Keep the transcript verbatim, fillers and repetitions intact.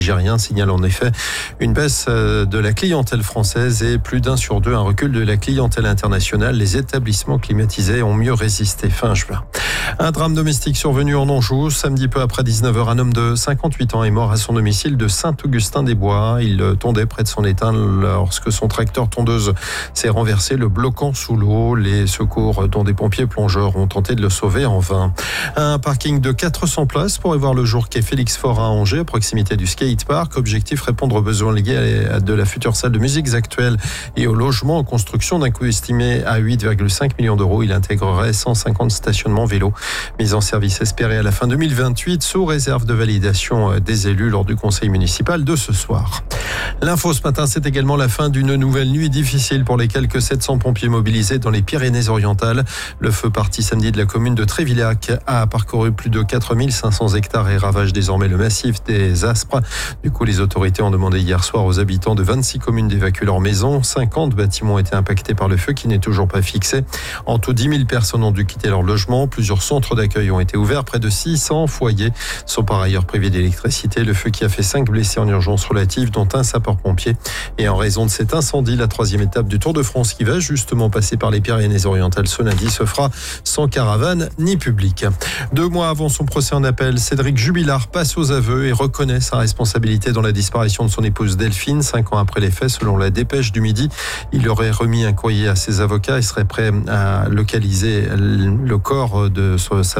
Algérien signale en effet une baisse de la clientèle française et plus d'un sur deux un recul de la clientèle internationale. Les établissements climatisés ont mieux résisté fin juin. Un drame domestique survenu en Anjou. Samedi peu après dix-neuf heures, un homme de cinquante-huit ans est mort à son domicile de Saint-Augustin-des-Bois. Il tondait près de son étain lorsque son tracteur tondeuse s'est renversé, le bloquant sous l'eau. Les secours, dont des pompiers plongeurs, ont tenté de le sauver en vain. Un parking de quatre cents places pourrait voir le jour quai Félix Faure à Angers, à proximité du skate park. Objectif, répondre aux besoins liés à de la future salle de musique actuelle et au logement en construction d'un coût estimé à huit virgule cinq millions d'euros. Il intégrerait cent cinquante stationnements vélos. Mise en service espérée à la fin deux mille vingt-huit, sous réserve de validation des élus lors du conseil municipal de ce soir. L'info ce matin, c'est également la fin d'une nouvelle nuit difficile pour les quelques sept cents pompiers mobilisés dans les Pyrénées-Orientales. Le feu parti samedi de la commune de Trévillac a parcouru plus de quatre mille cinq cents hectares et ravage désormais le massif des Aspres. Du coup, les autorités ont demandé hier soir aux habitants de vingt-six communes d'évacuer leurs maisons. cinquante bâtiments ont été impactés par le feu qui n'est toujours pas fixé. En tout, dix mille personnes ont dû quitter leur logement. Plusieurs centres d'accueil ont été ouverts. Près de six cents foyers sont par ailleurs privés d'électricité. Le feu qui a fait cinq blessés en urgence relative, dont un sapeur-pompier. Et en raison de cet incendie, la troisième étape du Tour de France, qui va justement passer par les Pyrénées-Orientales ce lundi, se fera sans caravane ni public. Deux mois avant son procès en appel, Cédric Jubilard passe aux aveux et reconnaît sa responsabilité dans la disparition de son épouse Delphine. Cinq ans après les faits, selon la dépêche du Midi, il aurait remis un courrier à ses avocats et serait prêt à localiser le corps de sa